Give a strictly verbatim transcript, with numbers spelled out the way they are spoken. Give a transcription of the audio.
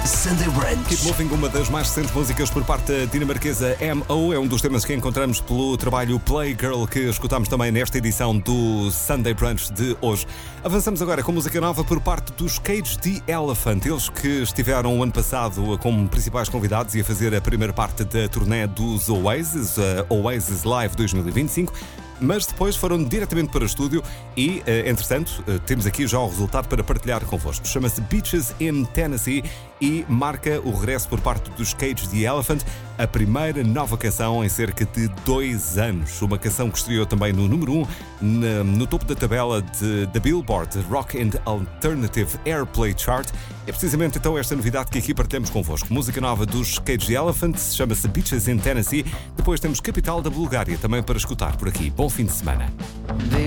Sunday Brunch. Keep Moving, uma das mais recentes músicas por parte da dinamarquesa M O, é um dos temas que encontramos pelo trabalho Playgirl, que escutamos também nesta edição do Sunday Brunch de hoje. Avançamos agora com música nova por parte dos Cage the Elephant, eles que estiveram o ano passado como principais convidados e a fazer a primeira parte da turnê dos Oasis, a Oasis Live dois mil e vinte e cinco. Mas depois foram diretamente para o estúdio e, entretanto, temos aqui já o resultado para partilhar convosco. Chama-se Beaches in Tennessee e marca o regresso por parte dos Cage the Elephant, a primeira nova canção em cerca de dois anos. Uma canção que estreou também no número um, no topo da tabela da Billboard Rock and Alternative Airplay Chart. É precisamente então esta novidade que aqui partilhamos convosco. Música nova dos Cage the Elephant, chama-se Beaches in Tennessee. Depois temos Capital da Bulgária, também para escutar por aqui. Bom fim de semana. They